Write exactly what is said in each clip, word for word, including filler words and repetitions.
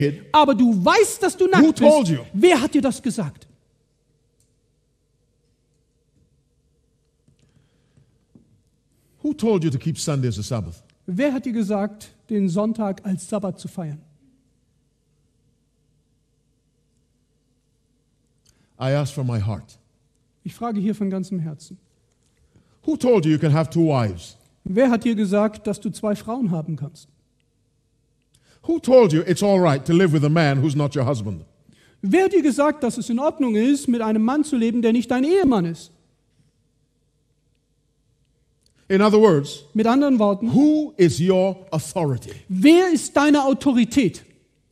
aber du weißt, dass du Who nackt told bist. you? Wer hat dir das gesagt? Who told you to keep Sunday as a Sabbath? Wer hat dir gesagt, den Sonntag als Sabbat zu feiern? I ask from my heart. Ich frage hier von ganzem Herzen. Who told you you can have two wives? Wer hat dir gesagt, dass du zwei Frauen haben kannst? Who told you it's all right to live with a man who's not your husband? Wer hat dir gesagt, dass es in Ordnung ist, mit einem Mann zu leben, der nicht dein Ehemann ist? In other words, Mit anderen Worten, who is your authority? wer ist deine Autorität?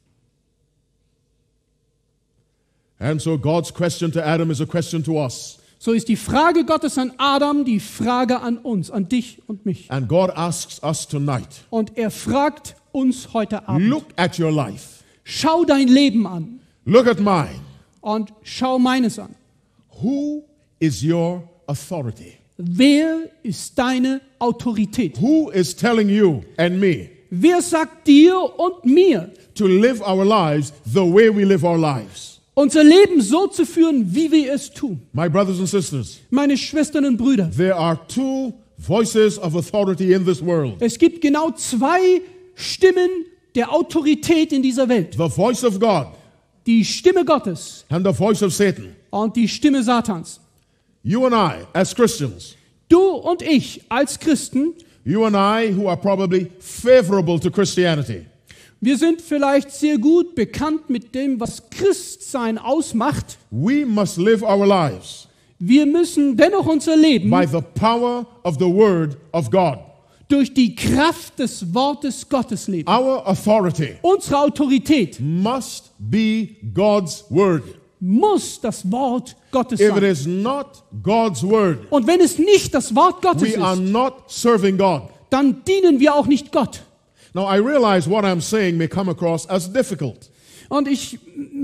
And so God's question to Adam is a question to us. So ist die Frage Gottes an Adam die Frage an uns, an dich und mich. And God asks us tonight, Und er fragt uns heute Abend, look at your life. schau dein Leben an Look at mine. und schau meines an. Who is your authority? Wer ist deine Autorität? Who is telling you and me Wer sagt dir und mir, to live our lives the way we live our lives? unser Leben so zu führen, wie wir es tun? My brothers and sisters, Meine Schwestern und Brüder, there are two voices of authority in this world. es gibt genau zwei Stimmen der Autorität in dieser Welt. The voice of God Die Stimme Gottes and the voice of Satan. und die Stimme Satans. You and I, as Christians, Du und ich als Christen, you and I who are probably favorable to Christianity, wir sind vielleicht sehr gut bekannt mit dem, was Christsein ausmacht. we must live our lives Wir müssen dennoch unser Leben by the power of the Word of God. durch die Kraft des Wortes Gottes leben. Our authority Unsere Autorität must be God's Word. muss das Wort Gottes If it sein. is not God's Word, Und wenn es nicht das Wort Gottes we are ist, not serving God. dann dienen wir auch nicht Gott. Now, I realize what I'm saying may come across as difficult. Und ich,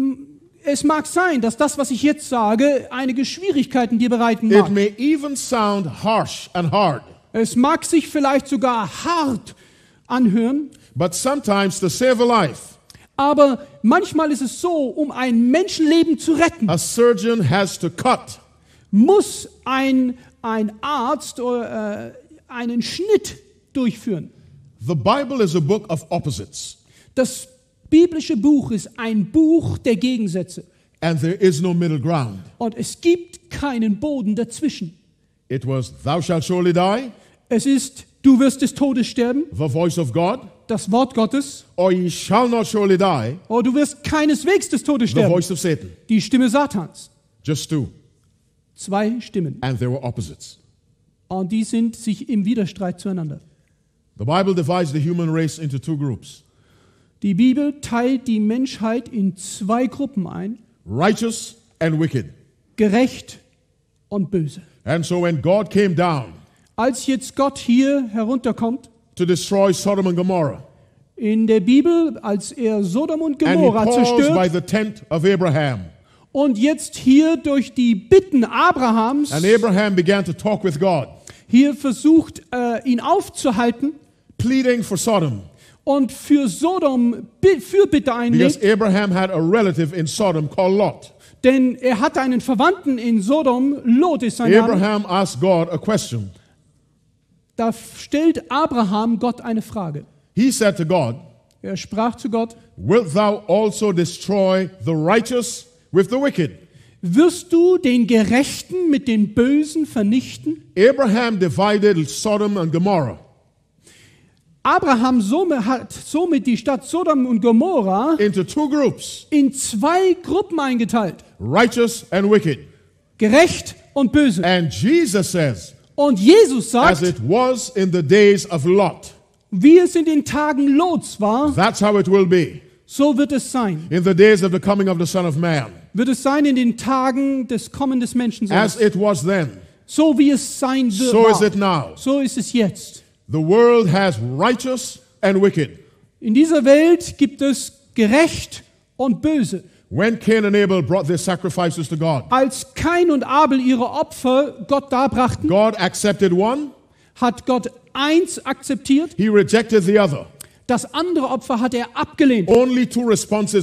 es mag sein, dass das, was ich jetzt sage, einige Schwierigkeiten dir bereiten It mag. may even sound harsh and hard, Es mag sich vielleicht sogar hart anhören, but sometimes to save a life, aber manchmal ist es so, um ein Menschenleben zu retten, a surgeon has to cut. muss ein, ein Arzt oder, äh, einen Schnitt durchführen. The Bible is a book of opposites, Das biblische Buch ist ein Buch der Gegensätze. and there is no middle ground. Und es gibt keinen Boden dazwischen. It was, thou shalt surely die, Es ist, du wirst des Todes sterben, the voice of God, das Wort Gottes, or ye shall not surely die, oder du wirst keineswegs des Todes the sterben, voice of Satan. die Stimme Satans. Just two, Zwei Stimmen. and there were opposites. Und die sind sich im Widerstreit zueinander. The Bible divides the human race into two groups, Die Bibel teilt die Menschheit in zwei Gruppen ein, righteous and wicked. gerecht und böse. And so when God came down Als jetzt Gott hier herunterkommt, to destroy Sodom and Gomorrah, in der Bibel, als er Sodom und and he Gomorra paused by zerstört the tent of Abraham, und jetzt hier durch die Bitten Abrahams and Abraham began to talk with God, hier versucht, äh, ihn aufzuhalten pleading for Sodom, und für Sodom Bi- Fürbitte because einlegt, Abraham had a relative in Sodom called Lot. denn er hatte einen Verwandten in Sodom, Lot ist sein Name. Abraham asked God a question. Da stellt Abraham Gott eine Frage. He said to God, Er sprach zu Gott: wilt thou also destroy the righteous with the wicked? Wirst du den Gerechten mit den Bösen vernichten? Abraham divided Sodom and Gomorrah Abraham somit hat somit die Stadt Sodom und Gomorra into two groups, in zwei Gruppen eingeteilt. righteous and wicked. Gerecht und böse. And Jesus says, Und Jesus as sagt, it was in the days of Lot, wie es in den Tagen Lots war, that's how it will be so wird es sein. in the days of the coming of the Son of Man. Wird es sein in den Tagen des Kommen des As Menschensohnes. it was then, So wie es sein wird. so is war. it now. So ist es jetzt. The world has righteous and wicked. In dieser Welt gibt es gerecht und böse. When Cain and Abel brought their sacrifices to God, Als Kain und Abel ihre Opfer Gott darbrachten, God accepted one, hat Gott eins akzeptiert, he rejected the other. Das andere Opfer hat er abgelehnt. Only two responses